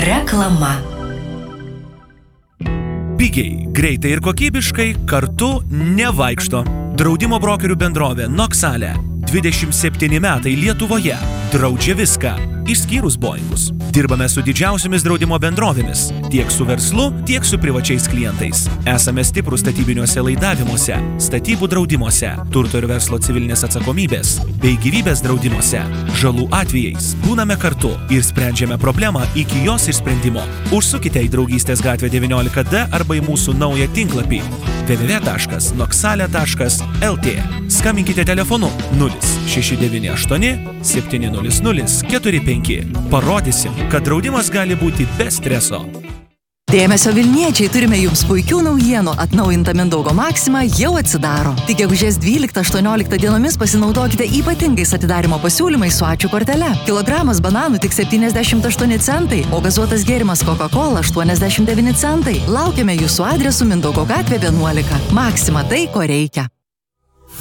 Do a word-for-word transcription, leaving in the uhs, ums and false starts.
Reklama. Pigiai, greitai ir kokybiškai kartu nevaikšto. Draudimo brokerių bendrovė Noxale. dvidešimt septyni metai Lietuvoje. Draudžia viską, išskyrus Boeingus. Dirbame su didžiausiomis draudimo bendrovėmis, tiek su verslu, tiek su privačiais klientais. Esame stiprus statybiniuose laidavimuose, statybų draudimuose, turto ir verslo civilinės atsakomybės bei gyvybės draudimuose. Žalų atvejais būname kartu ir sprendžiame problemą iki jos išsprendimo. Užsukite į Draugystės gatvė devyniolika D arba į mūsų naują tinklapį w w w taškas noxale taškas l t. Skambinkite telefonu nulis šeši devyni aštuoni septyni nulis nulis keturi penki. Parodysim, kad draudimas gali būti be streso. Dėmesio Vilniečiai, turime jums puikių naujienų. Atnaujinta Mindaugo Maxima jau atsidaro. Tik gegužės dvyliktą aštuonioliktą dienomis pasinaudokite ypatingais atidarymo pasiūlymais su ačiū kortele. Kilogramas bananų tik septyniasdešimt aštuoni centai, o gazuotas gėrimas Coca-Cola aštuoniasdešimt devyni centai. Laukiame jūsų adresu Mindaugo gatvė vienuolika. Maxima, tai ko reikia.